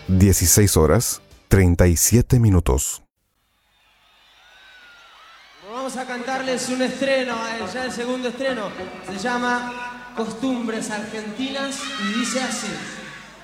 16 horas 37 minutos. Vamos a cantarles un estreno, ya el segundo estreno. Se llama Costumbres Argentinas y dice así.